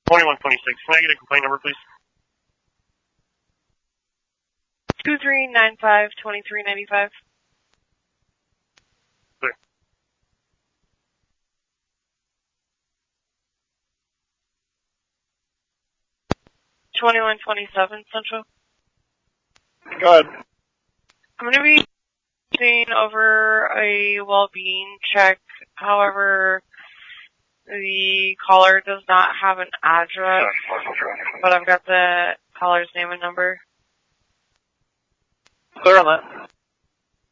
2126. Can I get a complaint number, please? 2395-2395. Clear. $21.27 Central. Go ahead. I'm going to be doing over a well-being check. However, the caller does not have an address, but I've got the caller's name and number. Clear on that.